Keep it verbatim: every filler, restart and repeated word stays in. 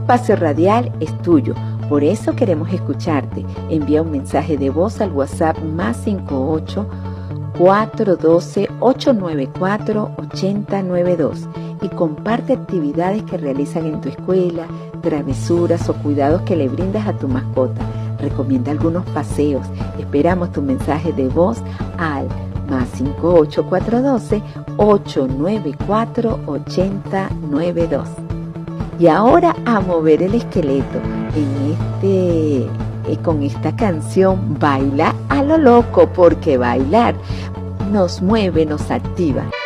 espacio radial es tuyo, por eso queremos escucharte. Envía un mensaje de voz al WhatsApp más cinco ocho, cuatro uno dos, ocho nueve cuatro, ocho cero nueve dos y comparte actividades que realizan en tu escuela, travesuras o cuidados que le brindas a tu mascota. Recomienda algunos paseos. Esperamos tu mensaje de voz al más cinco ocho, cuatro uno dos, ocho nueve cuatro, ocho cero nueve dos. Y ahora a mover el esqueleto en este, eh, con esta canción Baila a lo loco, porque bailar nos mueve, nos activa.